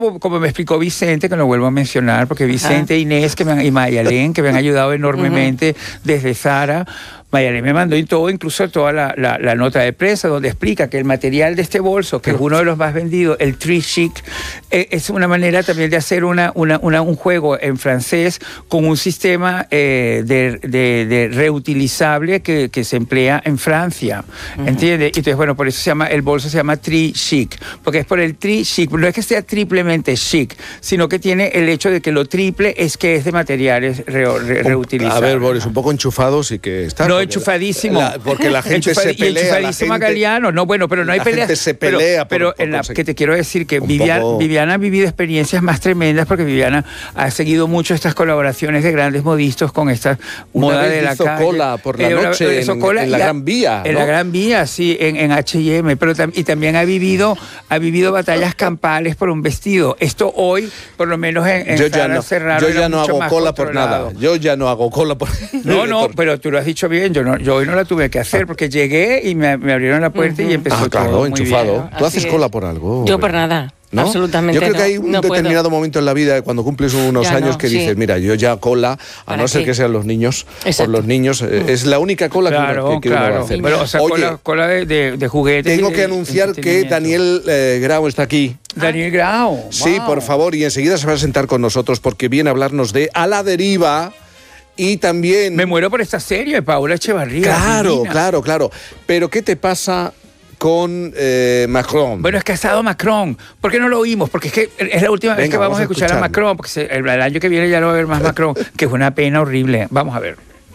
como me explicó Vicente, que lo vuelvo a mencionar, porque Vicente, Inés y Mayalén, que me han ayudado enormemente desde Zara. Mayalén me mandó incluso toda la nota de prensa donde explica que el material de este bolso, que es uno de los más vendidos, el Tri Chic, es una manera también de hacer un juego en francés con un sistema de reutilizable que se emplea en Francia, ¿entiendes? Entonces, bueno, por eso el bolso se llama Tri Chic, porque es por el Tri Chic, no es que sea triplemente chic, sino que tiene el hecho de que lo triple es que es de materiales reutilizables. A ver, Boris, un poco enchufado sí que está. No, enchufadísimo. Porque la gente se pelea. Y enchufadísimo a Galeano. No, bueno, pero no hay peleas. La gente se pelea. Pero que te quiero decir que Viviana ha vivido experiencias más tremendas porque Viviana ha seguido mucho estas colaboraciones de grandes modistas con esta moda de la calle. Cola por la noche en la Gran Vía. En la Gran Vía, sí, en H&M. Y también ha vivido batallas campales por un vestido. Esto hoy, por lo menos en Zara cerrado. Yo ya no hago cola por nada. Yo ya no hago cola por nada. No, pero tú lo has dicho bien. Yo hoy no la tuve que hacer porque llegué y me abrieron la puerta y empezó todo enchufado. Muy bien. ¿Tú haces cola por algo? Yo por nada. ¿No? Absolutamente. Yo creo que hay un determinado momento en la vida, cuando cumples unos años, que dices, mira, yo ya cola, a no ser que sean los niños, por los niños, es la única cola que uno va a hacer. Pero, oye, cola de juguetes. Tengo que anunciar que Daniel Grau está aquí. Daniel Grau. Sí, wow. Por favor, y enseguida se va a sentar con nosotros porque viene a hablarnos de A la Deriva. Y también... Me muero por esta serie de Paula Echevarría. Claro. Pero ¿qué te pasa con Macron? Bueno, es que ha estado Macron. ¿Por qué no lo oímos? Porque es que es la última vez que vamos a escuchar a Macron, porque el año que viene ya no va a haber más Macron, que es una pena horrible. Vamos a ver.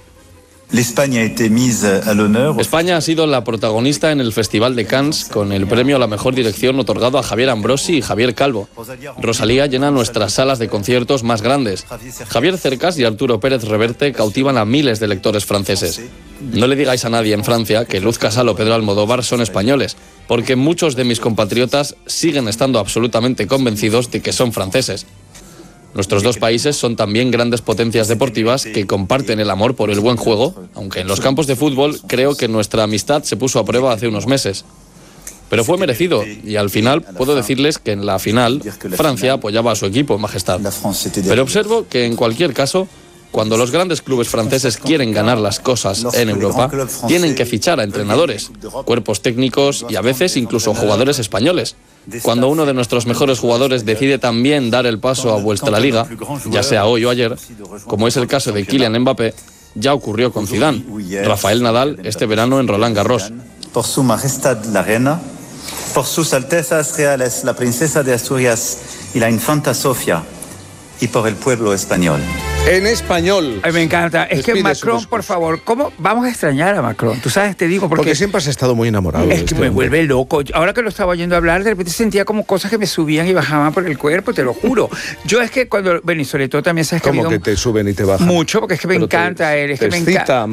España ha sido la protagonista en el Festival de Cannes con el premio a la mejor dirección otorgado a Javier Ambrosi y Javier Calvo. Rosalía llena nuestras salas de conciertos más grandes. Javier Cercas y Arturo Pérez Reverte cautivan a miles de lectores franceses. No le digáis a nadie en Francia que Luz Casal o Pedro Almodóvar son españoles, porque muchos de mis compatriotas siguen estando absolutamente convencidos de que son franceses. Nuestros dos países son también grandes potencias deportivas que comparten el amor por el buen juego, aunque en los campos de fútbol creo que nuestra amistad se puso a prueba hace unos meses. Pero fue merecido, y al final puedo decirles que en la final Francia apoyaba a su equipo, Majestad. Pero observo que en cualquier caso, cuando los grandes clubes franceses quieren ganar las cosas en Europa, tienen que fichar a entrenadores, cuerpos técnicos y a veces incluso jugadores españoles. Cuando uno de nuestros mejores jugadores decide también dar el paso a vuestra liga, ya sea hoy o ayer, como es el caso de Kylian Mbappé, ya ocurrió con Zidane, Rafael Nadal este verano en Roland Garros. Por su majestad la reina, por sus altezas reales la princesa de Asturias y la infanta Sofía, y por el pueblo español. En español. Ay, me encanta. Es que Macron, por favor, ¿cómo vamos a extrañar a Macron? Tú sabes, te digo, porque siempre has estado muy enamorado. Es que me vuelve loco. Ahora que lo estaba oyendo hablar, de repente sentía como cosas que me subían y bajaban por el cuerpo, te lo juro. Yo es que cuando, bueno, y sobre todo también sabes que ¿Cómo que te suben y te bajan? Mucho, porque es que me encanta él. Es que me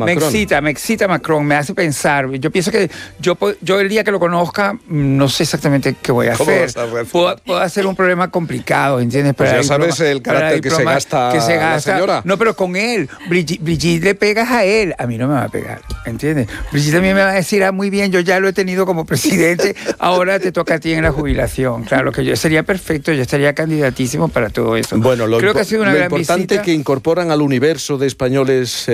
excita Macron, me hace pensar. Yo pienso que yo el día que lo conozca, no sé exactamente qué voy a hacer. Puedo hacer un problema complicado, ¿entiendes? Pues ya sabes el carácter que se gasta la señora. No, pero con él. Brigitte le pegas a él. A mí no me va a pegar, ¿entiendes? Brigitte también me va a decir, muy bien, yo ya lo he tenido como presidente, ahora te toca a ti en la jubilación. Claro, que yo sería perfecto, yo estaría candidatísimo para todo eso. Bueno, creo que ha sido una gran importante visita. Que incorporan al universo de españoles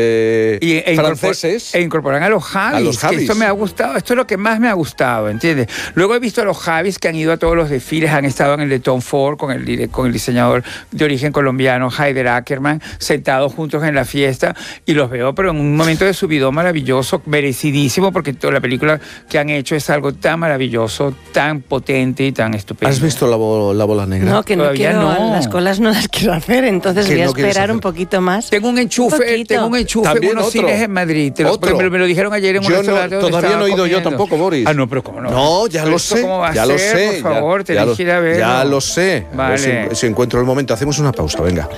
franceses. Incorporan a los Javis. Esto me ha gustado, esto es lo que más me ha gustado, ¿entiendes? Luego he visto a los Javis que han ido a todos los desfiles, han estado en el de Tom Ford con el diseñador de origen colombiano, Haider Ackermann, sentados juntos en la fiesta, y los veo, pero en un momento de subidón maravilloso, merecidísimo, porque toda la película que han hecho es algo tan maravilloso, tan potente y tan estupendo. ¿Has visto la bola negra? No, que no quiero, las colas no las quiero hacer, entonces voy a esperar un poquito más. Tengo un enchufe en unos cines en Madrid. Me lo dijeron ayer en un restaurante. Todavía no he ido yo tampoco, Boris. Ah, no, pero ¿cómo no? No, ya lo sé. Ya lo sé. Por favor, tenés que ir a verlo. Ya lo sé. Vale. Si encuentro el momento, hacemos una pausa, venga.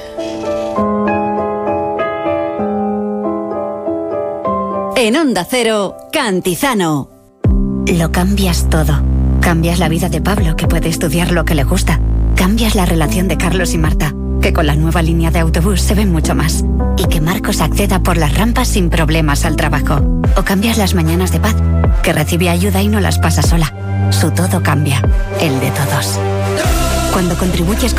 En Onda Cero, Cantizano. Lo cambias todo. Cambias la vida de Pablo, que puede estudiar lo que le gusta. Cambias la relación de Carlos y Marta, que con la nueva línea de autobús se ven mucho más. Y que Marcos acceda por las rampas sin problemas al trabajo. O cambias las mañanas de Paz, que recibe ayuda y no las pasa sola. Su todo cambia, el de todos. Cuando contribuyes con